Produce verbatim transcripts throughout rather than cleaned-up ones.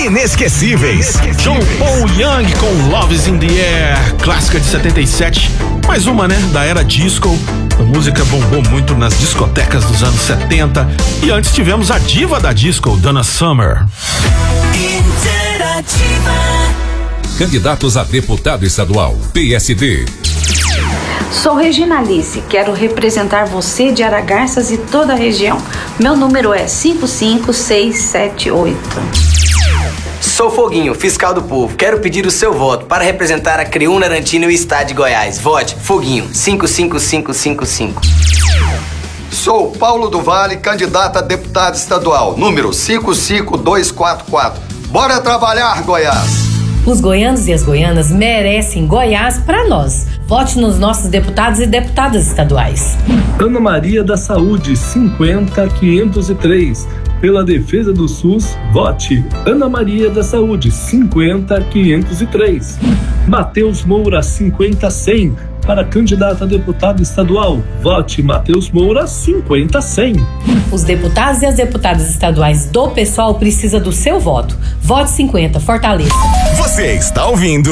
Inesquecíveis. John Paul Young com Love is in the Air, clássica de setenta e sete. Mais uma, né, da era disco. A música bombou muito nas discotecas dos anos setenta. E antes tivemos a diva da disco, Donna Summer. Interativa. Candidatos a deputado estadual, P S D. Sou Regina Alice, quero representar você de Aragarças e toda a região. Meu número é cinco cinco seis sete oito. Sou Foguinho, fiscal do povo. Quero pedir o seu voto para representar a Creúna, Arantina e o estado de Goiás. Vote Foguinho, cinco cinco cinco cinco cinco. Sou Paulo do Vale, candidato a deputado estadual, número cinco cinco dois quatro quatro. Bora trabalhar, Goiás! Os goianos e as goianas merecem Goiás para nós. Vote nos nossos deputados e deputadas estaduais. Ana Maria da Saúde, cinquenta quinhentos e três. Pela defesa do SUS, vote Ana Maria da Saúde, cinquenta quinhentos e três. Matheus Moura, cinquenta cem. Para candidato a deputado estadual, vote Matheus Moura, cinquenta cem. Os deputados e as deputadas estaduais do PSOL precisam do seu voto. Vote cinquenta, Fortaleza. Você está ouvindo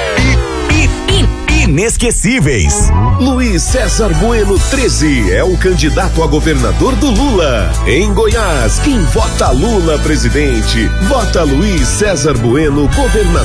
Inesquecíveis. Luiz César Bueno treze é o candidato a governador do Lula. Em Goiás, quem vota Lula presidente, vota Luiz César Bueno governador.